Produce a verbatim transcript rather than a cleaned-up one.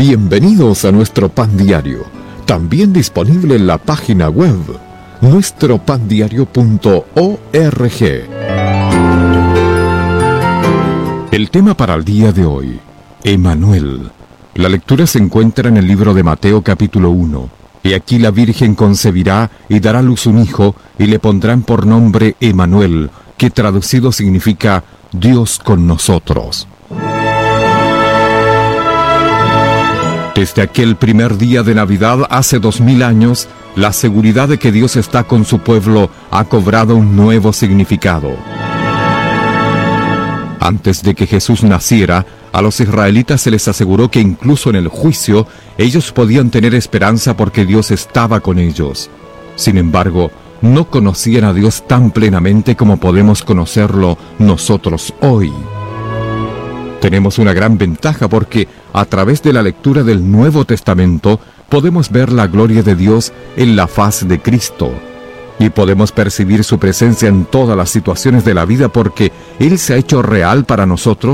Bienvenidos a nuestro Pan Diario, también disponible en la página web nuestro pan diario punto org. El tema para el día de hoy, Emanuel. La lectura se encuentra en el libro de Mateo capítulo uno. Y aquí la Virgen concebirá y dará a luz un hijo, y le pondrán por nombre Emanuel, que traducido significa Dios con nosotros. Desde aquel primer día de Navidad hace dos mil años, la seguridad de que Dios está con su pueblo ha cobrado un nuevo significado. Antes de que Jesús naciera, a los israelitas se les aseguró que incluso en el juicio, ellos podían tener esperanza porque Dios estaba con ellos. Sin embargo, no conocían a Dios tan plenamente como podemos conocerlo nosotros hoy. Tenemos una gran ventaja porque, a través de la lectura del Nuevo Testamento, podemos ver la gloria de Dios en la faz de Cristo. Y podemos percibir su presencia en todas las situaciones de la vida porque Él se ha hecho real para nosotros